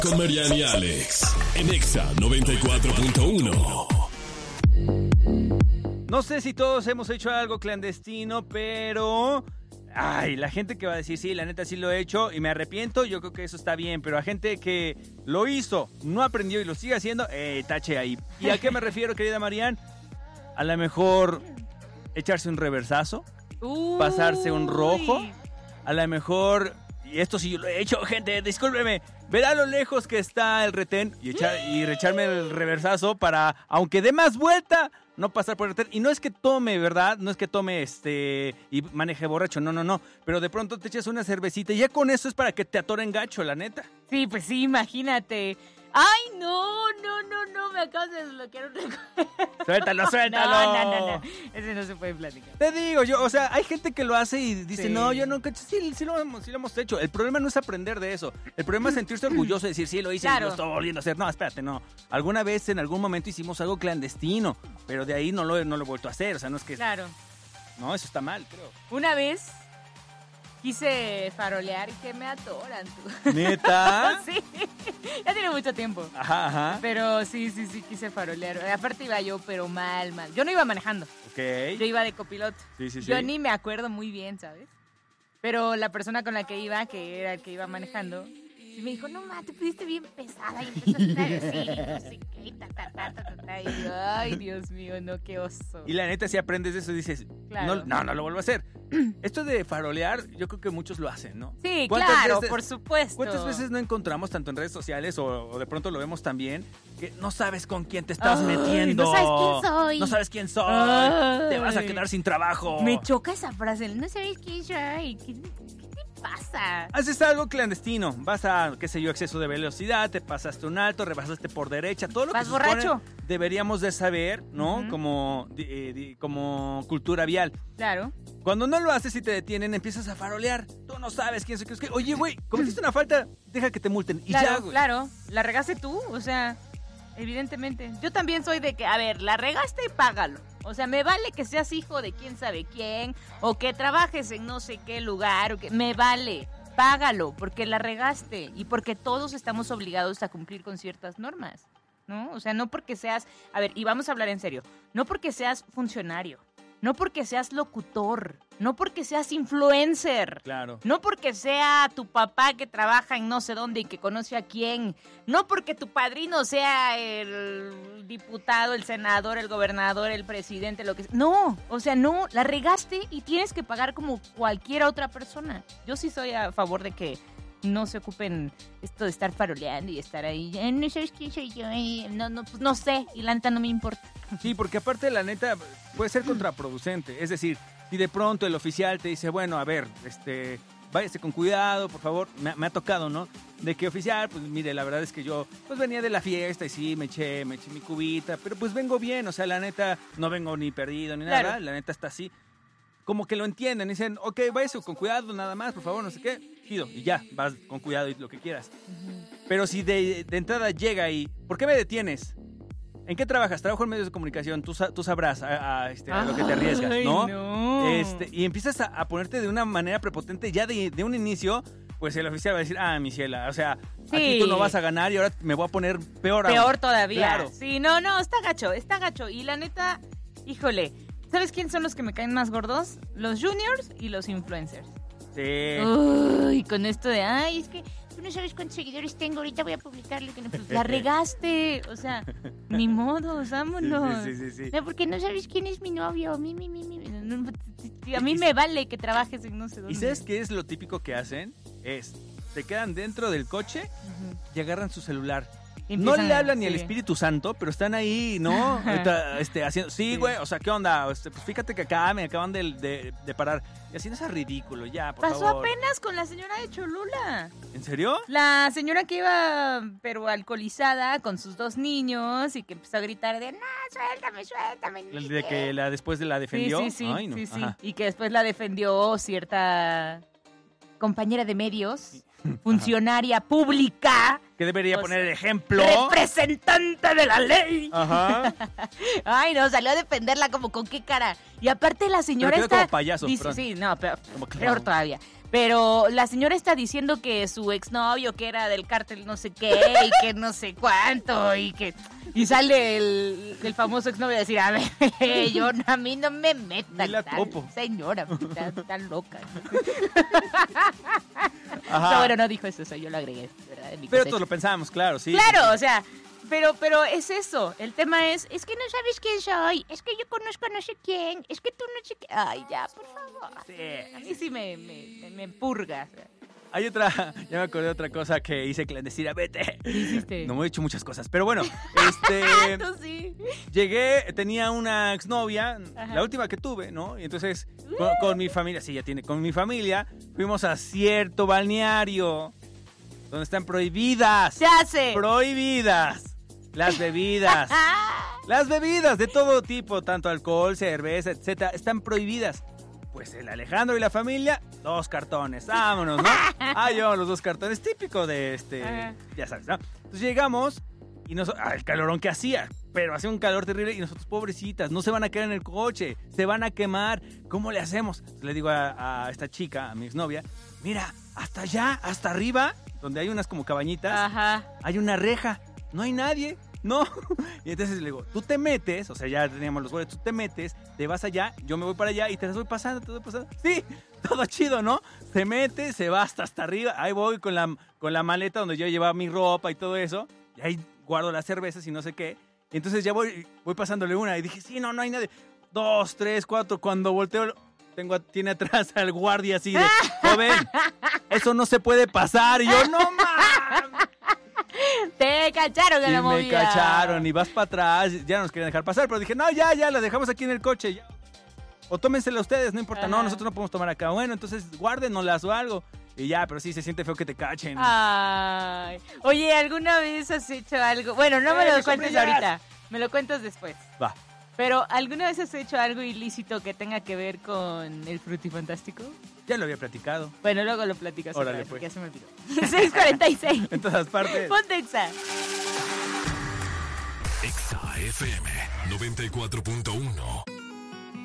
Con Mariana y Alex, en Exa 94.1. No sé si todos hemos hecho algo clandestino, pero... Ay, la gente que va a decir, sí, la neta sí lo he hecho y me arrepiento, yo creo que eso está bien. Pero a gente que lo hizo, no aprendió y lo sigue haciendo, tache ahí. ¿Y a qué me refiero, querida Marian? A lo mejor echarse un reversazo, pasarse un rojo, a lo mejor... Y esto sí yo lo he hecho, gente, discúlpeme. Ver a lo lejos que está el retén y echarme el reversazo para, aunque dé más vuelta, no pasar por el retén. Y no es que tome, ¿verdad? No es que tome y maneje borracho, no. Pero de pronto te echas una cervecita y ya con eso es para que te atoren gacho, la neta. Sí, pues sí, imagínate. ¡Ay, no! Me acabas de desbloquear un recuerdo. Suéltalo. No. Ese no se puede platicar. Te digo, hay gente que lo hace y dice, no, yo nunca, sí lo hemos hecho. El problema no es aprender de eso. El problema es sentirse orgulloso y decir, sí, lo hice y lo estoy volviendo a hacer. No, espérate, no. Alguna vez, en algún momento hicimos algo clandestino, pero de ahí no lo he vuelto a hacer. O sea, no es que... Claro. No, eso está mal, creo. Una vez quise farolear y que me atoran, tú. ¿Neta? Sí, ya tiene mucho tiempo. Ajá. Pero sí, quise farolear. Aparte iba yo, pero mal. Yo no iba manejando. Ok. Yo iba de copiloto. Sí. Yo ni me acuerdo muy bien, ¿sabes? Pero la persona con la que iba, que era el que iba manejando, y me dijo, no, te pusiste bien pesada y empezaste a decir, no sé qué, y yo, ay, Dios mío, no, qué oso. Y la neta, si aprendes de eso, dices, claro. no lo vuelvo a hacer. Esto de farolear, yo creo que muchos lo hacen, ¿no? Sí, claro, por supuesto. ¿Cuántas veces no encontramos, tanto en redes sociales o de pronto lo vemos también, que no sabes con quién te estás metiendo? No sabes quién soy. No sabes quién soy. Ay. Te vas a quedar sin trabajo. Me choca esa frase, no sabes quién soy. ¿Qué pasa? Haces algo clandestino, vas a, qué sé yo, exceso de velocidad, te pasaste un alto, rebasaste por derecha, todo lo que vas borracho. Deberíamos de saber, ¿no? Como cultura vial. Claro. Cuando no lo haces y te detienen, empiezas a farolear. Tú no sabes quién soy. Oye, güey, cometiste una falta, deja que te multen. Y claro, ya, güey. Claro, la regaste tú, o sea, evidentemente. Yo también soy de que, a ver, la regaste y págalo. O sea, me vale que seas hijo de quién sabe quién, o que trabajes en no sé qué lugar, me vale, págalo, porque la regaste y porque todos estamos obligados a cumplir con ciertas normas, ¿no? O sea, no porque seas, a ver, y vamos a hablar en serio, no porque seas funcionario, no porque seas locutor, no porque seas influencer, claro, no porque sea tu papá que trabaja en no sé dónde y que conoce a quién, no porque tu padrino sea el diputado, el senador, el gobernador, el presidente, lo que sea. No, o sea, no, la regaste y tienes que pagar como cualquier otra persona. Yo sí soy a favor de que no se ocupen esto de estar faroleando y estar ahí, no sabes quién soy yo, pues no sé, y la neta no me importa. Sí, porque aparte la neta puede ser contraproducente, es decir, si de pronto el oficial te dice, bueno, a ver, váyase con cuidado, por favor, me ha tocado, ¿no? De que oficial, pues mire, la verdad es que yo pues venía de la fiesta y sí, me eché mi cubita, pero pues vengo bien, o sea, la neta no vengo ni perdido ni nada, la neta está así. Como que lo entienden, dicen, ok, váyase con cuidado nada más, por favor, no sé qué, chido, y ya, vas con cuidado y lo que quieras. Pero si de entrada llega y, ¿por qué me detienes? ¿En qué trabajas? Trabajo en medios de comunicación, tú sabrás a lo que te arriesgas, ¿no? Y empiezas a ponerte de una manera prepotente ya de un inicio, pues el oficial va a decir, mi ciela, o sea, sí, aquí tú no vas a ganar y ahora me voy a poner peor todavía. Claro. Sí, no, está gacho. Y la neta, híjole, ¿sabes quiénes son los que me caen más gordos? Los juniors y los influencers. Sí. Uy, con esto de, es que tú no sabes cuántos seguidores tengo, ahorita voy a publicarle que no, pues, la regaste, o sea, ni modo, vámonos. Sí. No, porque no sabes quién es mi novio, a mí me vale que trabajes en no sé dónde. ¿Y sabes qué es lo típico que hacen? Se quedan dentro del coche y agarran su celular. No le hablan ni al Espíritu Santo, pero están ahí, ¿no? Haciendo, sí, güey, o sea, ¿qué onda? Pues fíjate que acá me acaban de parar. Y haciendo eso es ridículo, ya, por favor. Pasó apenas con la señora de Cholula. ¿En serio? La señora que iba, pero alcoholizada, con sus 2 niños, y que empezó a gritar de, no, suéltame. De que después la defendió. Sí. Ay, no. Sí. Y que después la defendió cierta compañera de medios, funcionaria pública. Que debería poner el ejemplo. Representante de la ley. Ajá. Ay, no, salió a defenderla como con qué cara. Y aparte la señora pero está... como payaso. Dice, sí, no, peor todavía. Pero la señora está diciendo que su exnovio, que era del cártel no sé qué, y que no sé cuánto, y sale el famoso exnovio a decir, a ver, a mí no me metan. Ni la topo. Señora, está loca. Ajá. No, bueno, no dijo eso, yo lo agregué, ¿verdad? Pero todos lo pensábamos, claro, sí. Claro, o sea, pero es eso. El tema es que no sabes quién soy, es que yo conozco a no sé quién, es que tú no sé quién. Ay, ya, por favor. Sí. A mí sí me purga. Hay otra, ya me acordé de otra cosa que hice clandestina, vete. ¿Qué hiciste? No me he hecho muchas cosas, pero bueno, Tú sí. llegué, tenía una exnovia, Ajá. la última que tuve, ¿no? Y entonces, con mi familia, sí, ya tiene, con mi familia, fuimos a cierto balneario, donde están prohibidas. Se hace. Prohibidas las bebidas. Las bebidas de todo tipo, tanto alcohol, cerveza, etcétera, están prohibidas. Pues el Alejandro y la familia, 2 cartones, vámonos, ¿no? Yo los 2 cartones, típico de Ajá. ya sabes, ¿no? Entonces llegamos y el calorón que hacía, pero hacía un calor terrible y nosotros, pobrecitas, no se van a quedar en el coche, se van a quemar, ¿cómo le hacemos? Entonces le digo a esta chica, a mi exnovia, mira, hasta allá, hasta arriba, donde hay unas como cabañitas, Ajá. hay una reja, no hay nadie, no. Y entonces le digo, tú te metes, o sea, ya teníamos los boletos, tú te metes, te vas allá, yo me voy para allá y te las voy pasando, Sí, todo chido, ¿no? Se mete, se va hasta arriba, ahí voy con la maleta donde yo llevaba mi ropa y todo eso, y ahí guardo las cervezas y no sé qué. Y entonces ya voy pasándole una y dije, sí, no hay nadie. 2, 3, 4, cuando volteo, tiene atrás al guardia así de, joven, eso no se puede pasar. Y yo, no mames. Te cacharon en la movida. Me cacharon y vas para atrás, ya nos querían dejar pasar, pero dije, no, ya, la dejamos aquí en el coche, ya. O tómensela ustedes, no importa. Ajá. No, nosotros no podemos tomar acá. Bueno, entonces guárdenoslas o algo. Y ya, pero sí se siente feo que te cachen. Ay. Oye, ¿alguna vez has hecho algo? Bueno, no me lo mis cuentes sombrillas. ahorita. Me lo cuentas después. Va. Pero, ¿alguna vez has hecho algo ilícito que tenga que ver con el frutifantástico? Ya lo había platicado. Bueno, luego lo platicas otra Órale, vez, pues. porque ya se me olvidó. 6:46. En todas partes. Ponte Exa. Exa FM 94.1.